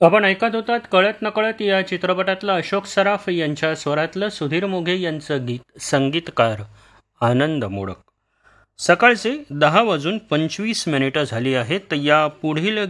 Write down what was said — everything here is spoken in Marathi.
आपण ऐकत होतात कळत नकळत या चित्रपटातलं अशोक सराफ यांच्या स्वरातलं सुधीर मोघे यांचं गीत, संगीतकार आनंद मोडक. सकाळचे 10:25 झाली आहेत. या पुढील